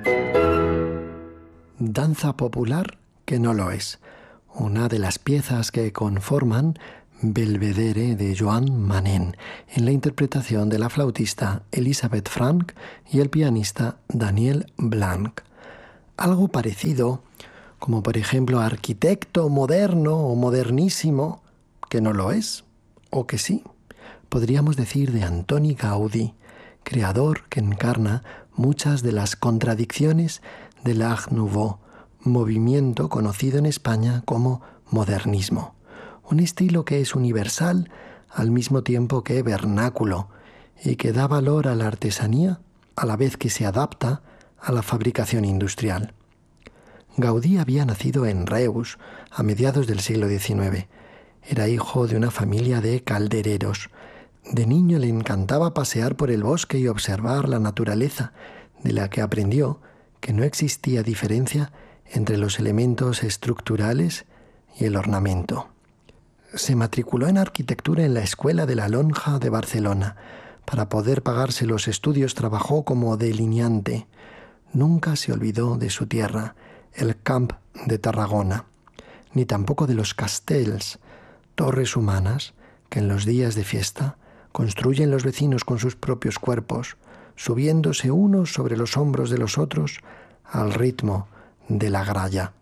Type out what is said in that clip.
Danza popular que no lo es, una de las piezas que conforman Belvedere de Joan Manén, en la interpretación de la flautista Elisabeth Frank y el pianista Daniel Blanc. Algo parecido, como por ejemplo arquitecto moderno o modernísimo, que no lo es, o que sí, podríamos decir de Antoni Gaudí, creador que encarna muchas de las contradicciones del Art Nouveau, movimiento conocido en España como modernismo. Un estilo que es universal al mismo tiempo que vernáculo y que da valor a la artesanía a la vez que se adapta a la fabricación industrial. Gaudí había nacido en Reus a mediados del siglo XIX. Era hijo de una familia de caldereros. De niño le encantaba pasear por el bosque y observar la naturaleza, de la que aprendió que no existía diferencia entre los elementos estructurales y el ornamento. Se matriculó en arquitectura en la Escuela de la Lonja de Barcelona. Para poder pagarse los estudios trabajó como delineante. Nunca se olvidó de su tierra, el Camp de Tarragona, ni tampoco de los castells, torres humanas que en los días de fiesta construyen los vecinos con sus propios cuerpos, subiéndose unos sobre los hombros de los otros al ritmo de la gralla.